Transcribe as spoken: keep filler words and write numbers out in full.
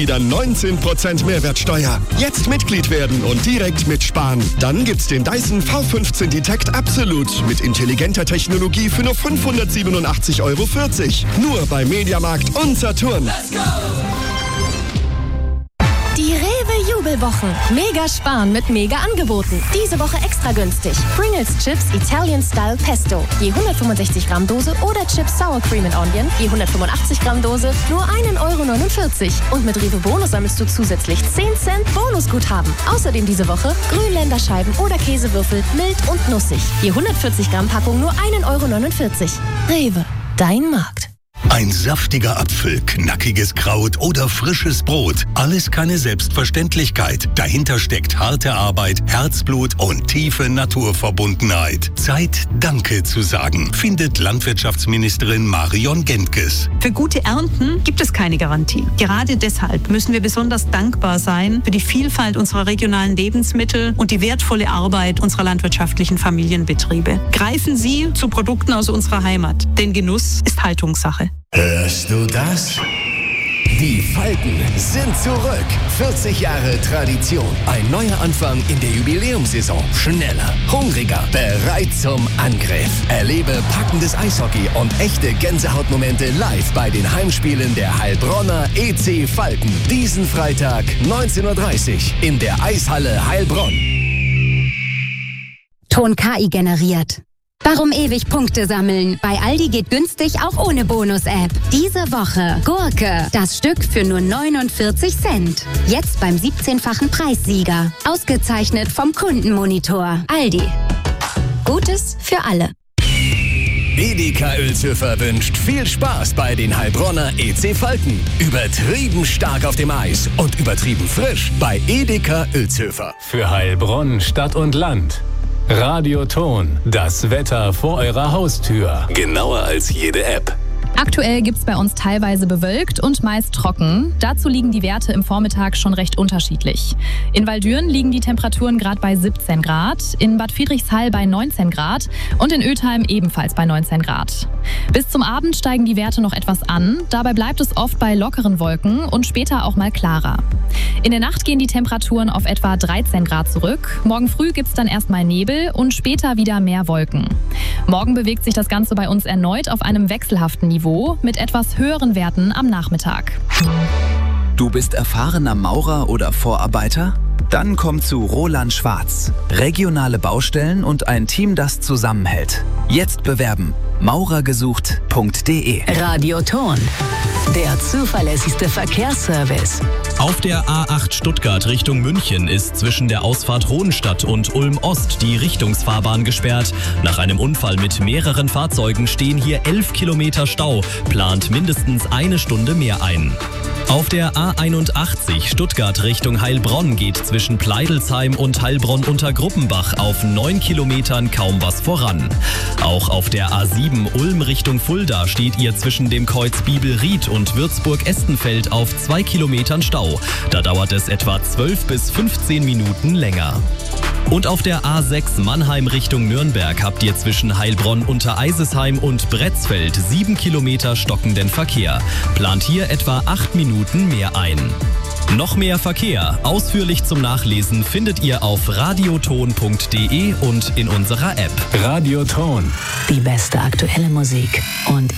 wieder neunzehn Prozent Mehrwertsteuer. Jetzt Mitglied werden und direkt mitsparen. Dann gibt's den Dyson V fünfzehn Detect Absolut mit intelligenter Technologie für nur fünfhundertsiebenundachtzig Euro vierzig. Nur bei Mediamarkt und Saturn. Let's go! Die Rewe Jubelwochen. Mega sparen mit mega Angeboten. Diese Woche extra günstig. Pringles Chips Italian Style Pesto. Je hundertfünfundsechzig Gramm Dose oder Chips Sour Cream and Onion. Je hundertfünfundachtzig Gramm Dose. Nur ein Euro neunundvierzig. Und mit Rewe Bonus sammelst du zusätzlich zehn Cent Bonusguthaben. Außerdem diese Woche Grünländerscheiben oder Käsewürfel mild und nussig. Je hundertvierzig Gramm Packung nur ein Euro neunundvierzig. Rewe. Dein Markt. Ein saftiger Apfel, knackiges Kraut oder frisches Brot. Alles keine Selbstverständlichkeit. Dahinter steckt harte Arbeit, Herzblut und tiefe Naturverbundenheit. Zeit, Danke zu sagen, findet Landwirtschaftsministerin Marion Gentges. Für gute Ernten gibt es keine Garantie. Gerade deshalb müssen wir besonders dankbar sein für die Vielfalt unserer regionalen Lebensmittel und die wertvolle Arbeit unserer landwirtschaftlichen Familienbetriebe. Greifen Sie zu Produkten aus unserer Heimat, denn Genuss ist Haltungssache. Hörst du das? Die Falken sind zurück. vierzig Jahre Tradition. Ein neuer Anfang in der Jubiläumssaison. Schneller, hungriger, bereit zum Angriff. Erlebe packendes Eishockey und echte Gänsehautmomente live bei den Heimspielen der Heilbronner E C Falken. Diesen Freitag neunzehn Uhr dreißig in der Eishalle Heilbronn. Ton K I generiert. Warum ewig Punkte sammeln? Bei Aldi geht günstig auch ohne Bonus-App. Diese Woche Gurke, das Stück für nur neunundvierzig Cent. Jetzt beim siebzehnfachen Preissieger. Ausgezeichnet vom Kundenmonitor. Aldi. Gutes für alle. Edeka Uelzhöfer wünscht viel Spaß bei den Heilbronner E C Falken. Übertrieben stark auf dem Eis und übertrieben frisch bei Edeka Uelzhöfer. Für Heilbronn, Stadt und Land. Radioton, das Wetter vor eurer Haustür. Genauer als jede App. Aktuell gibt es bei uns teilweise bewölkt und meist trocken. Dazu liegen die Werte im Vormittag schon recht unterschiedlich. In Waldürn liegen die Temperaturen gerade bei siebzehn Grad, in Bad Friedrichshall bei neunzehn Grad und in Ötheim ebenfalls bei neunzehn Grad. Bis zum Abend steigen die Werte noch etwas an. Dabei bleibt es oft bei lockeren Wolken und später auch mal klarer. In der Nacht gehen die Temperaturen auf etwa dreizehn Grad zurück. Morgen früh gibt es dann erstmal Nebel und später wieder mehr Wolken. Morgen bewegt sich das Ganze bei uns erneut auf einem wechselhaften Niveau mit etwas höheren Werten am Nachmittag. Du bist erfahrener Maurer oder Vorarbeiter? Dann komm zu Roland Schwarz. Regionale Baustellen und ein Team, das zusammenhält. Jetzt bewerben. maurergesucht punkt de. Radioton. Der zuverlässigste Verkehrsservice. Auf der A acht Stuttgart Richtung München ist zwischen der Ausfahrt Hohenstadt und Ulm Ost die Richtungsfahrbahn gesperrt. Nach einem Unfall mit mehreren Fahrzeugen stehen hier elf Kilometer Stau, plant mindestens eine Stunde mehr ein. Auf der A einundachtzig Stuttgart Richtung Heilbronn geht zwischen Pleidelsheim und Heilbronn unter Gruppenbach auf neun Kilometern kaum was voran. Auch auf der A sieben Ulm Richtung Fulda steht ihr zwischen dem Kreuz Bibelried und Würzburg-Estenfeld auf zwei Kilometern Stau. Da dauert es etwa zwölf bis fünfzehn Minuten länger. Und auf der A sechs Mannheim Richtung Nürnberg habt ihr zwischen Heilbronn unter Eisesheim und Bretzfeld sieben Kilometer stockenden Verkehr. Plant hier etwa acht Minuten mehr ein. Noch mehr Verkehr, ausführlich zum Nachlesen, findet ihr auf radioton punkt de und in unserer App. Radioton. Die beste aktuelle Musik und